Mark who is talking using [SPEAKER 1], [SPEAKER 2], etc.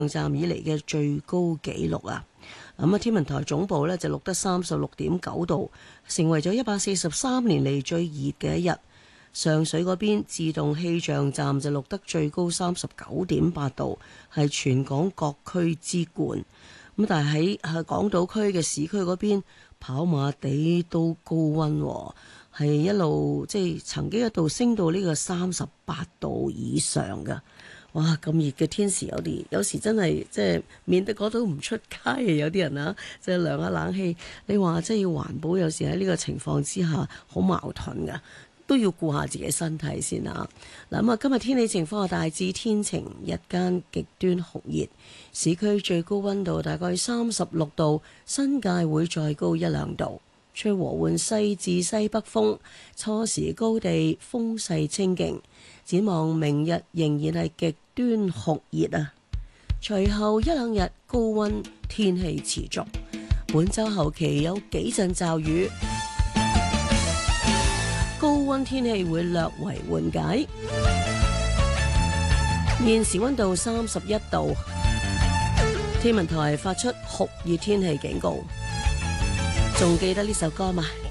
[SPEAKER 1] 站以嚟嘅最高紀錄啊！咁啊，天文台總部呢就錄得36.9度，成為咗143年嚟最熱嘅一日。上水嗰邊自動氣象站就錄得最高39.8度，係全港各區之冠。咁但係喺港島區嘅市區嗰邊，跑馬地都高溫喎，係一路即係曾經一度升到呢個38度以上㗎。哇！咁熱嘅天時有時真係即係免得嗰度唔出街啊！有啲人啊，即係涼下冷氣。你話即係要環保，有時喺呢個情況之下好矛盾㗎，都要顧下自己身體先啊！嗱咁啊，今日天氣情況係大致天晴，日間極端酷熱，市區最高溫度大概36度，新界會再高1-2度。吹和緩西至西北風，初時高地風勢清勁。展望明日仍然係極端酷熱啊！隨後1-2日高溫天氣持續，本週後期有幾陣驟雨，高溫天氣會略為緩解。現時溫度31度，天文台發出酷熱天氣警告。仲記得呢首歌嘛？